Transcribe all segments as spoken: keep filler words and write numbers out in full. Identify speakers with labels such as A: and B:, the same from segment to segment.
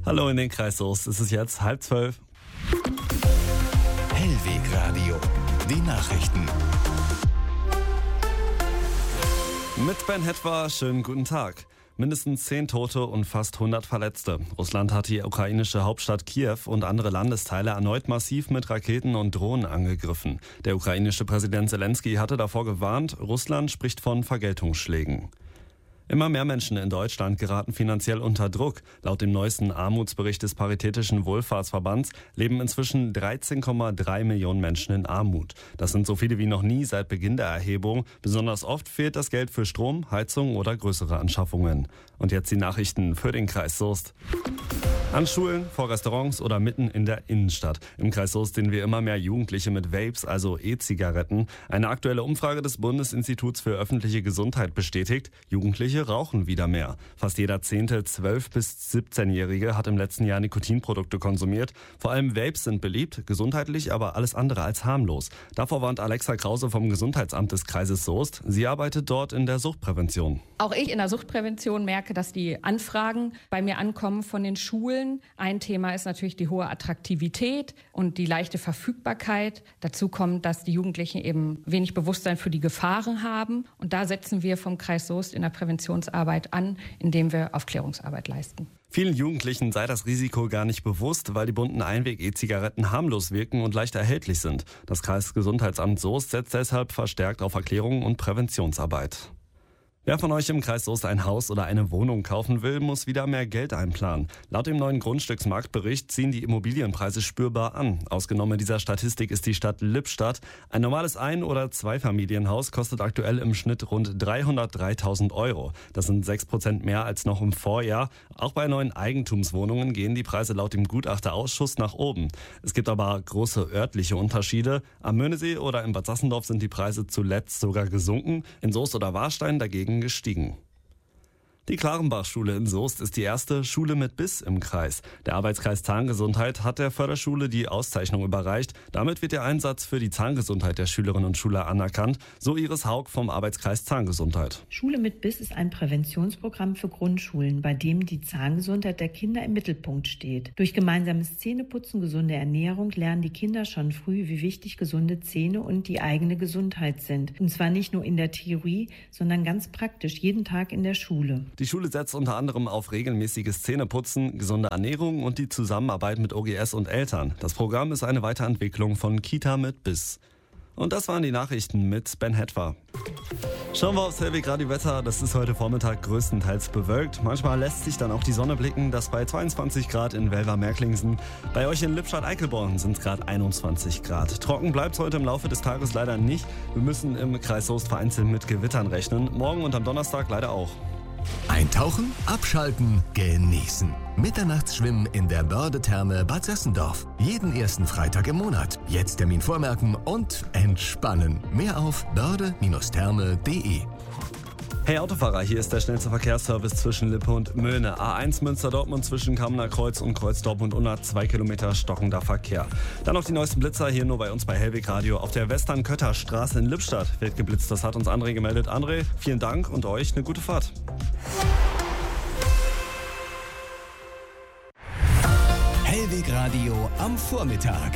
A: Hallo in den Kreis Soest, es ist jetzt halb zwölf.
B: Hellwegradio, die Nachrichten.
A: Mit Ben Hetwa, schönen guten Tag. Mindestens zehn Tote und fast hundert Verletzte. Russland hat die ukrainische Hauptstadt Kiew und andere Landesteile erneut massiv mit Raketen und Drohnen angegriffen. Der ukrainische Präsident Zelensky hatte davor gewarnt, Russland spricht von Vergeltungsschlägen. Immer mehr Menschen in Deutschland geraten finanziell unter Druck. Laut dem neuesten Armutsbericht des Paritätischen Wohlfahrtsverbands leben inzwischen dreizehn Komma drei Millionen Menschen in Armut. Das sind so viele wie noch nie seit Beginn der Erhebung. Besonders oft fehlt das Geld für Strom, Heizung oder größere Anschaffungen. Und jetzt die Nachrichten für den Kreis Soest. An Schulen, vor Restaurants oder mitten in der Innenstadt. Im Kreis Soest sehen wir immer mehr Jugendliche mit Vapes, also E-Zigaretten. Eine aktuelle Umfrage des Bundesinstituts für öffentliche Gesundheit bestätigt, Jugendliche rauchen wieder mehr. Fast jeder zehnte zwölf- bis siebzehnjährige hat im letzten Jahr Nikotinprodukte konsumiert. Vor allem Vapes sind beliebt, gesundheitlich aber alles andere als harmlos. Davor warnt Alexa Krause vom Gesundheitsamt des Kreises Soest. Sie arbeitet dort in der Suchtprävention.
C: Auch ich in der Suchtprävention merke, dass die Anfragen bei mir ankommen von den Schulen. Ein Thema ist natürlich die hohe Attraktivität und die leichte Verfügbarkeit. Dazu kommt, dass die Jugendlichen eben wenig Bewusstsein für die Gefahren haben. Und da setzen wir vom Kreis Soest in der Präventionsarbeit an, indem wir Aufklärungsarbeit leisten.
A: Vielen Jugendlichen sei das Risiko gar nicht bewusst, weil die bunten Einweg-E-Zigaretten harmlos wirken und leicht erhältlich sind. Das Kreisgesundheitsamt Soest setzt deshalb verstärkt auf Erklärung und Präventionsarbeit. Wer von euch im Kreis Soest ein Haus oder eine Wohnung kaufen will, muss wieder mehr Geld einplanen. Laut dem neuen Grundstücksmarktbericht ziehen die Immobilienpreise spürbar an. Ausgenommen dieser Statistik ist die Stadt Lippstadt. Ein normales Ein- oder Zweifamilienhaus kostet aktuell im Schnitt rund dreihundertdreitausend Euro. Das sind sechs Prozent mehr als noch im Vorjahr. Auch bei neuen Eigentumswohnungen gehen die Preise laut dem Gutachterausschuss nach oben. Es gibt aber große örtliche Unterschiede. Am Möhnesee oder in Bad Sassendorf sind die Preise zuletzt sogar gesunken. In Soest oder Warstein dagegen gestiegen. Die Klarenbach-Schule in Soest ist die erste Schule mit Biss im Kreis. Der Arbeitskreis Zahngesundheit hat der Förderschule die Auszeichnung überreicht. Damit wird der Einsatz für die Zahngesundheit der Schülerinnen und Schüler anerkannt, so Iris Haug vom Arbeitskreis Zahngesundheit.
D: Schule mit Biss ist ein Präventionsprogramm für Grundschulen, bei dem die Zahngesundheit der Kinder im Mittelpunkt steht. Durch gemeinsames Zähneputzen, gesunde Ernährung lernen die Kinder schon früh, wie wichtig gesunde Zähne und die eigene Gesundheit sind. Und zwar nicht nur in der Theorie, sondern ganz praktisch jeden Tag in der Schule.
A: Die Schule setzt unter anderem auf regelmäßiges Zähneputzen, gesunde Ernährung und die Zusammenarbeit mit O G S und Eltern. Das Programm ist eine Weiterentwicklung von Kita mit Biss. Und das waren die Nachrichten mit Ben Hetwa. Schauen wir aufs Hellwegradio-Wetter. Das ist heute Vormittag größtenteils bewölkt. Manchmal lässt sich dann auch die Sonne blicken. Das bei zweiundzwanzig Grad in Welver-Merklingsen. Bei euch in Lippstadt-Eickelborn sind es gerade einundzwanzig Grad. Trocken bleibt es heute im Laufe des Tages leider nicht. Wir müssen im Kreis Soest vereinzelt mit Gewittern rechnen. Morgen und am Donnerstag leider auch.
B: Eintauchen, abschalten, genießen. Mitternachtsschwimmen in der Börde-Therme Bad Sassendorf. Jeden ersten Freitag im Monat. Jetzt Termin vormerken und entspannen. Mehr auf börde Therme punkt de.
A: Hey Autofahrer, hier ist der schnellste Verkehrsservice zwischen Lippe und Möhne. A eins Münster-Dortmund zwischen Kamener Kreuz und Kreuz-Dortmund unter zwei Kilometer stockender Verkehr. Dann noch die neuesten Blitzer hier nur bei uns bei Hellwegradio. Auf der Western-Kötter-Straße in Lippstadt wird geblitzt. Das hat uns André gemeldet. André, vielen Dank und euch eine gute Fahrt.
B: Hellwegradio am Vormittag.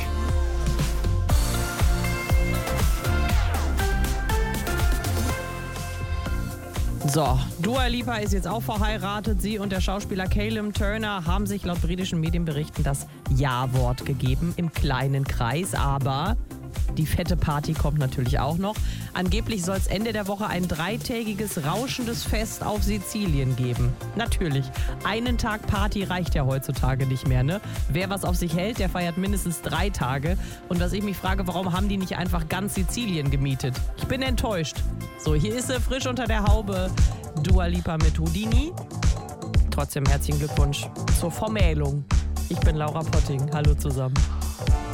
E: So, Dua Lipa ist jetzt auch verheiratet. Sie und der Schauspieler Callum Turner haben sich laut britischen Medienberichten das Ja-Wort gegeben im kleinen Kreis. Aber die fette Party kommt natürlich auch noch. Angeblich soll es Ende der Woche ein dreitägiges rauschendes Fest auf Sizilien geben. Natürlich, einen Tag Party reicht ja heutzutage nicht mehr, ne? Wer was auf sich hält, der feiert mindestens drei Tage. Und was ich mich frage, warum haben die nicht einfach ganz Sizilien gemietet? Ich bin enttäuscht. So, hier ist sie frisch unter der Haube. Dua Lipa mit Houdini. Trotzdem herzlichen Glückwunsch zur Vermählung. Ich bin Laura Potting. Hallo zusammen.